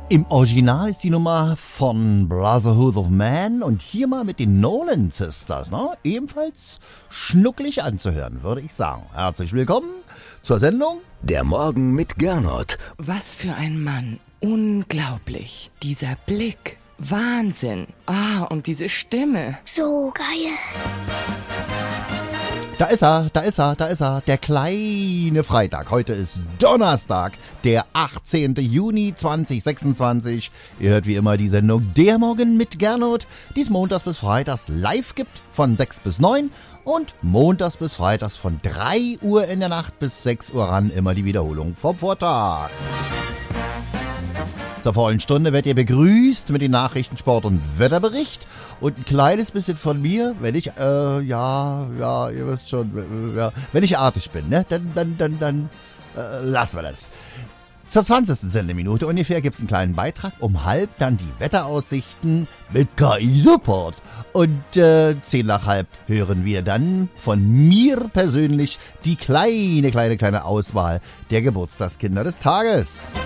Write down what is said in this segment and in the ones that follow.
Im Original ist die Nummer von Brotherhood of Man und hier mal mit den Nolan Sisters, ne? Ebenfalls schnucklig anzuhören, würde ich sagen. Herzlich willkommen zur Sendung Der Morgen mit Gernot. Was für ein Mann. Unglaublich. Dieser Blick. Wahnsinn. Und diese Stimme. So geil. Da ist er, der kleine Freitag. Heute ist Donnerstag, der 18. Juni 2026. Ihr hört wie immer die Sendung Der Morgen mit Gernot, die es montags bis freitags live gibt von 6 bis 9 und montags bis freitags von 3 Uhr in der Nacht bis 6 Uhr ran immer die Wiederholung vom Vortag. Zur vollen Stunde werdet ihr begrüßt mit den Nachrichten, Sport und Wetterbericht und ein kleines bisschen von mir, wenn ich, ihr wisst schon, wenn ich artig bin, ne, dann lassen wir das. Zur 20. Sendeminute ungefähr gibt's einen kleinen Beitrag, um halb dann die Wetteraussichten mit KI-Support. Und 10 nach halb hören wir dann von mir persönlich die kleine Auswahl der Geburtstagskinder des Tages.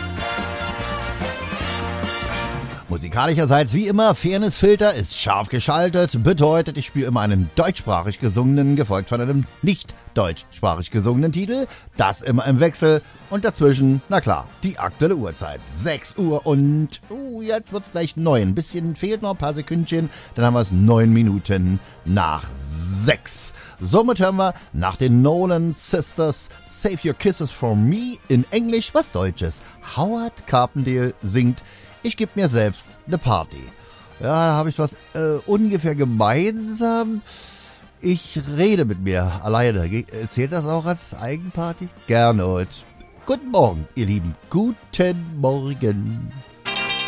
Musikalischerseits wie immer, Fairnessfilter ist scharf geschaltet, bedeutet, ich spiele immer einen deutschsprachig gesungenen, gefolgt von einem nicht deutschsprachig gesungenen Titel, das immer im Wechsel und dazwischen, na klar, die aktuelle Uhrzeit, 6 Uhr und jetzt wird's gleich 9, bisschen fehlt noch ein paar Sekündchen, dann haben wir es 9 Minuten nach 6. Somit hören wir nach den Nolan Sisters Save Your Kisses for Me in Englisch was Deutsches. Howard Carpendale singt Ich geb mir selbst eine Party. Ja, da habe ich was ungefähr gemeinsam. Ich rede mit mir alleine. Zählt das auch als Eigenparty? Gernot. Guten Morgen, ihr Lieben. Guten Morgen.